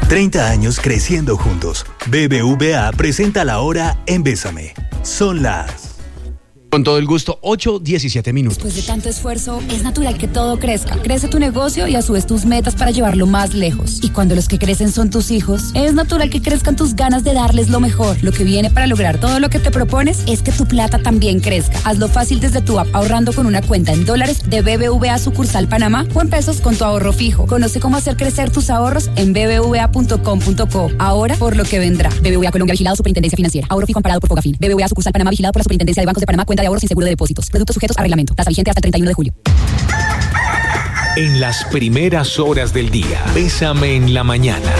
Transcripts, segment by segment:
30 años creciendo juntos. BBVA presenta la hora en Bésame. Son las... Con todo el gusto, 8:17 minutos. Después de tanto esfuerzo, es natural que todo crezca. Crece tu negocio y a su vez tus metas para llevarlo más lejos. Y cuando los que crecen son tus hijos, es natural que crezcan tus ganas de darles lo mejor. Lo que viene para lograr todo lo que te propones es que tu plata también crezca. Hazlo fácil desde tu app, ahorrando con una cuenta en dólares de BBVA sucursal Panamá o en pesos con tu ahorro fijo. Conoce cómo hacer crecer tus ahorros en bbva.com.co. Ahora por lo que vendrá. BBVA Colombia, vigilado Superintendencia Financiera. Ahorro fijo amparado por Fogafín. BBVA sucursal Panamá, vigilado por la Superintendencia de Bancos de Panamá. Cuenta de ahorros sin seguro de depósitos. Productos sujetos a reglamento. Tasa vigente hasta el 31 de julio. En las primeras horas del día, Bésame en la mañana.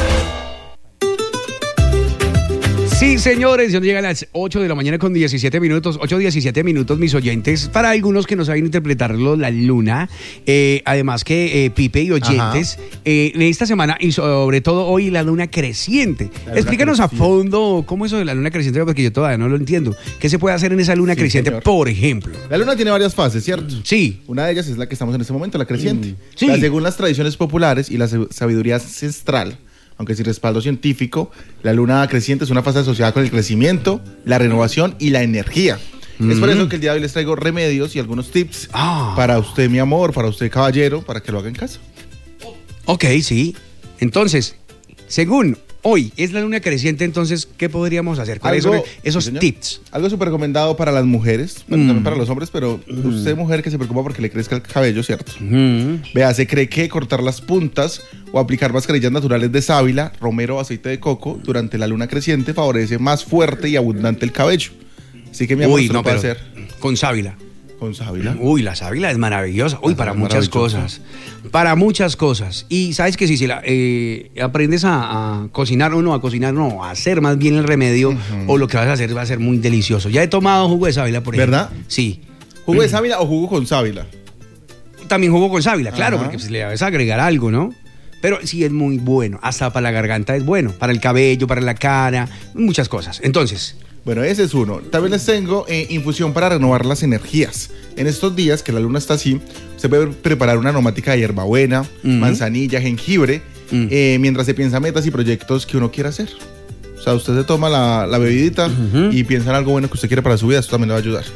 Sí, señores, ya llegan a las 8 de la mañana con 17 minutos, 8:17 minutos, mis oyentes. Para algunos que no saben interpretarlo, la luna, además que Pipe y oyentes, esta semana y sobre todo hoy, la luna creciente. Explícanos a fondo cómo es eso de la luna creciente, porque yo todavía no lo entiendo. ¿Qué se puede hacer en esa luna creciente, señor? Por ejemplo? La luna tiene varias fases, ¿cierto? Sí. Una de ellas es la que estamos en este momento, la creciente. Sí. Según las tradiciones populares y la sabiduría ancestral, aunque sin respaldo científico, la luna creciente es una fase asociada con el crecimiento, la renovación y la energía. Es por eso que el día de hoy les traigo remedios y algunos tips para usted, mi amor, para usted, caballero, para que lo haga en casa. Ok, sí. Entonces, según hoy es la luna creciente, entonces, ¿qué podríamos hacer? ¿Cuáles son esos tips? Algo súper recomendado para las mujeres, bueno, también para los hombres, pero usted, mujer, que se preocupa porque le crezca el cabello, ¿cierto? Vea, se cree que cortar las puntas o aplicar mascarillas naturales de sábila, romero o aceite de coco durante la luna creciente favorece más fuerte y abundante el cabello. Así que, mi amor, usted lo puede hacer. Con sábila. ¿Con sábila? Uy, la sábila es maravillosa. Uy, para muchas cosas. Para muchas cosas. Y sabes que si aprendes a cocinar o no, a hacer más bien el remedio, o lo que vas a hacer va a ser muy delicioso. Ya he tomado jugo de sábila, por ejemplo. ¿Verdad? Sí. ¿Jugo de sábila o jugo con sábila? También jugo con sábila, claro, porque pues, le vas a agregar algo, ¿no? Pero sí es muy bueno. Hasta para la garganta es bueno. Para el cabello, para la cara, muchas cosas. Entonces... Bueno, ese es uno. También les tengo infusión para renovar las energías. En estos días que la luna está así, se puede preparar una aromática de hierbabuena, manzanilla, jengibre, mientras se piensa metas y proyectos que uno quiera hacer. O sea, usted se toma la bebidita y piensa en algo bueno que usted quiere para su vida. Esto también le va a ayudar.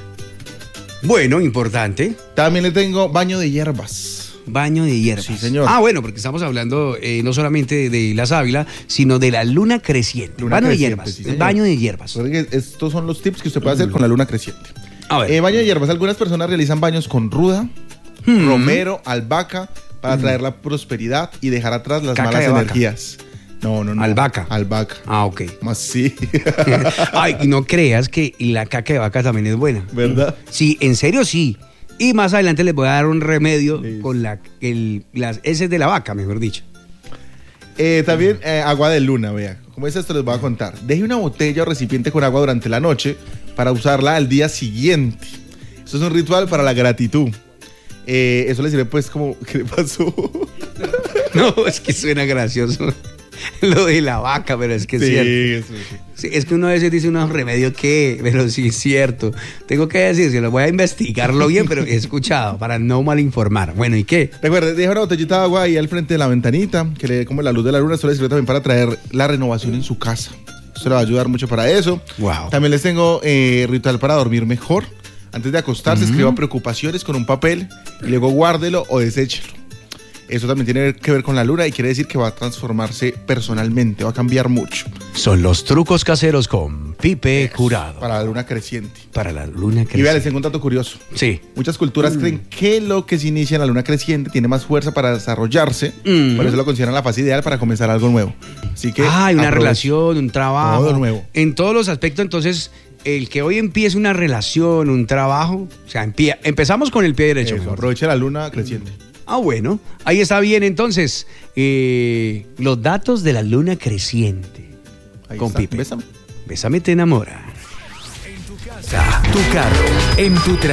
Bueno, importante. También le tengo baño de hierbas. Baño de hierbas. Sí, señor. Ah, bueno, porque estamos hablando no solamente de la sábila, sino de la luna creciente. Baño de hierbas. Sí, baño de hierbas. Estos son los tips que usted puede hacer con la luna creciente. A ver. Baño de hierbas. Algunas personas realizan baños con ruda, romero, albahaca, para traer la prosperidad y dejar atrás las Caca malas de vaca. energías. No. Albahaca. Albahaca. Ah, ok. Más sí. Ay, y no creas que la caca de vaca también es buena. ¿Verdad? Sí, en serio sí. Y más adelante les voy a dar un remedio con las heces de la vaca, mejor dicho. También agua de luna, vea. Como es esto, les voy a contar. Deje una botella o recipiente con agua durante la noche para usarla al día siguiente. Eso es un ritual para la gratitud. Eso le sirve pues como... ¿Qué le pasó? No, es que suena gracioso lo de la vaca, pero es que es cierto. Sí, es que uno a veces dice unos remedios que, pero sí es cierto. Tengo que decir, se lo voy a investigarlo bien, pero he escuchado para no malinformar. Bueno, ¿y qué? Recuerde, deja una botellita de agua ahí al frente de la ventanita, que le dé como la luz de la luna. Esto le sirve también para traer la renovación en su casa. Esto le va a ayudar mucho para eso. Wow. También les tengo ritual para dormir mejor. Antes de acostarse, escriba preocupaciones con un papel y luego guárdelo o deséchelo. Eso también tiene que ver con la luna y quiere decir que va a transformarse personalmente, va a cambiar mucho. Son los trucos caseros con Pipe Jurado. Para la luna creciente. Para la luna creciente. Y vea, les tengo un dato curioso. Sí. Muchas culturas creen que lo que se inicia en la luna creciente tiene más fuerza para desarrollarse. Por eso lo consideran la fase ideal para comenzar algo nuevo. Así que hay una relación, un trabajo. Todo nuevo. En todos los aspectos, entonces... El que hoy empiece una relación, un trabajo, o sea, empezamos con el pie derecho. Aproveche la luna creciente. Ah, bueno, ahí está bien entonces. Los datos de la luna creciente. Ahí con está. Pipe. Bésame. Bésame te enamora. En tu casa, tu carro, en tu trabajo.